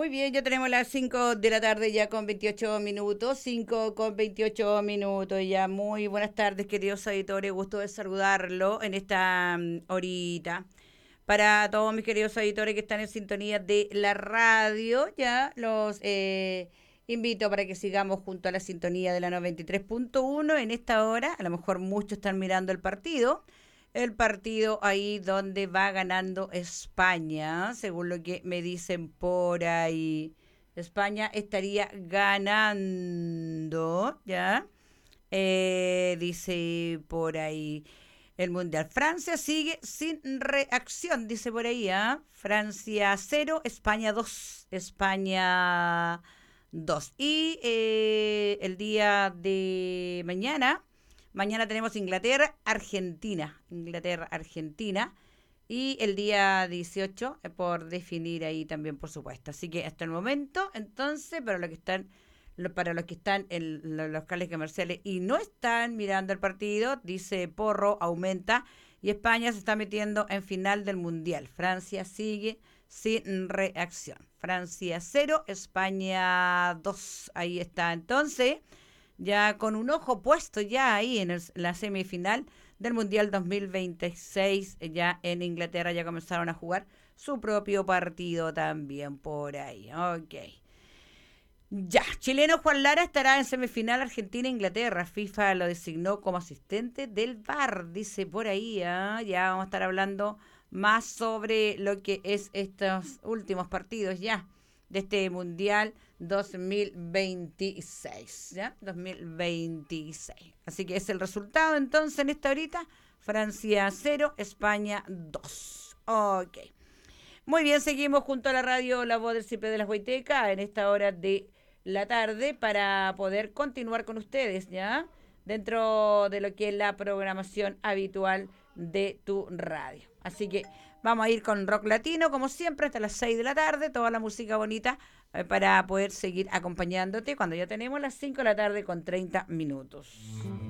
Muy bien, ya tenemos las 5 de la tarde ya con 28 minutos, 5 con 28 minutos ya. Muy buenas tardes, queridos auditores, gusto de saludarlo en esta horita. Para todos mis queridos auditores que están en sintonía de la radio, ya los invito para que sigamos junto a la sintonía de la 93.1 en esta hora. A lo mejor muchos están mirando el partido ahí donde va ganando España, según lo que me dicen por ahí. España estaría ganando, ¿ya? Dice por ahí el Mundial. Francia sigue sin reacción, dice por ahí, ¿ah? Francia 0, España 2. España 2. Y el día de mañana tenemos Inglaterra, Argentina. Y el día 18, por definir ahí también, por supuesto. Así que hasta el momento, entonces, para los que están en los locales comerciales y no están mirando el partido, dice Porro, aumenta y España se está metiendo en final del Mundial. Francia sigue sin reacción. Francia 0, España 2. Ahí está. Entonces, ya con un ojo puesto ya ahí en la semifinal del Mundial 2026, ya en Inglaterra ya comenzaron a jugar su propio partido también por ahí. Ok. Ya, chileno Juan Lara estará en semifinal Argentina-Inglaterra. FIFA lo designó como asistente del VAR, dice por ahí. Ya vamos a estar hablando más sobre lo que es estos últimos partidos ya de este Mundial 2026, ¿ya? 2026. Así que es el resultado entonces en esta horita. Francia 0, España 2. Ok. Muy bien, seguimos junto a la radio La Voz del Cipre de las Huaytecas en esta hora de la tarde para poder continuar con ustedes, ¿ya? Dentro de lo que es la programación habitual de tu radio. Así que vamos a ir con rock latino, como siempre, hasta las 6 de la tarde, toda la música bonita para poder seguir acompañándote cuando ya tenemos las 5 de la tarde con 30 minutos.